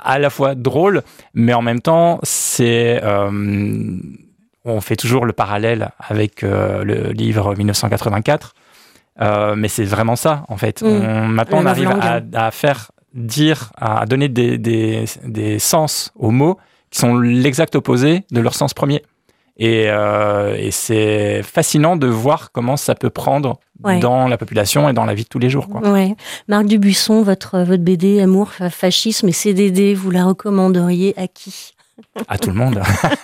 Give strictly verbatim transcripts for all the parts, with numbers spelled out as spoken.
à la fois drôle, mais en même temps, c'est... Euh, on fait toujours le parallèle avec euh, le livre dix-neuf cent quatre-vingt-quatre, euh, mais c'est vraiment ça, en fait. Mmh. On, maintenant, le on arrive à, à faire dire, à donner des, des, des sens aux mots qui sont l'exact opposé de leur sens premier. Et, euh, et c'est fascinant de voir comment ça peut prendre ouais. dans la population et dans la vie de tous les jours, quoi. Ouais. Marc Dubuisson, votre, votre B D Amour, Fascisme et C D D, vous la recommanderiez à qui ? À tout le monde.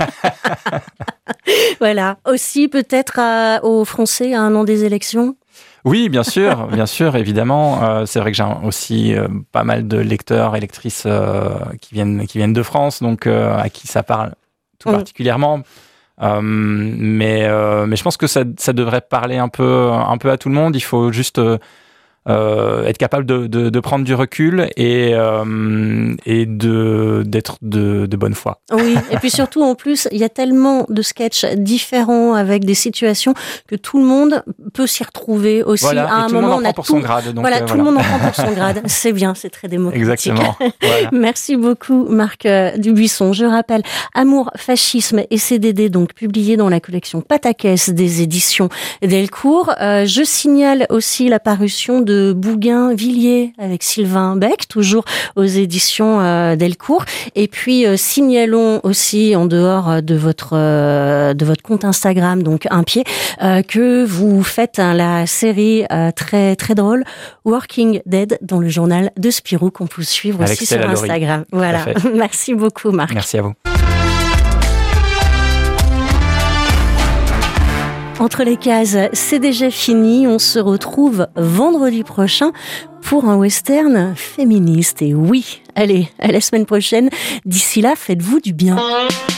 Voilà. Aussi peut-être à, aux Français à un an des élections ? Oui, bien sûr, bien sûr, évidemment. Euh, c'est vrai que j'ai aussi euh, pas mal de lecteurs et lectrices euh, qui viennent, qui viennent de France, donc euh, à qui ça parle tout mmh. particulièrement. Euh, mais, euh, mais je pense que ça, ça devrait parler un peu, un peu à tout le monde. Il faut juste euh, euh, être capable de, de, de prendre du recul et, euh, et de, d'être de, de bonne foi. Oui, et puis surtout, en plus, il y a tellement de sketchs différents avec des situations que tout le monde peut s'y retrouver aussi. Voilà, à un tout moment, le monde en on prend a pour tout, son grade. Donc voilà, euh, tout voilà. le monde en prend pour son grade. C'est bien, c'est très démocratique. Exactement. Voilà. Merci beaucoup, Marc Dubuisson. Je rappelle, Amour, Fascisme et C D D, donc publié dans la collection Pataquès des éditions Delcourt. Euh, je signale aussi la parution de Bougainvilliers avec Sylvain Bec, toujours aux éditions euh, Delcourt. Et puis euh, signalons aussi en dehors de votre euh, de votre compte Instagram, donc un pied, euh, que vous faites hein, la série euh, très très drôle Working Dead dans le journal de Spirou qu'on peut suivre avec aussi Stella sur Instagram. Laurie. Voilà. Merci beaucoup, Marc. Merci à vous. Entre les cases, c'est déjà fini. On se retrouve vendredi prochain pour un western féministe. Et oui, allez, à la semaine prochaine. D'ici là, faites-vous du bien.